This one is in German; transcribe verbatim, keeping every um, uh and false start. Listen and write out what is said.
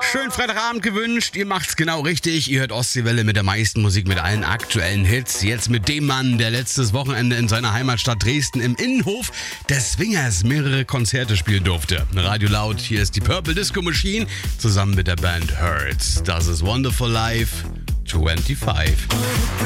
Schönen Freitagabend gewünscht. Ihr macht's genau richtig. Ihr hört Ostseewelle mit der meisten Musik, mit allen aktuellen Hits. Jetzt mit dem Mann, der letztes Wochenende in seiner Heimatstadt Dresden im Innenhof des Swingers mehrere Konzerte spielen durfte. Radio Laut, hier ist die Purple Disco Machine zusammen mit der Band Hurts. Das ist Wonderful Life fünfundzwanzig.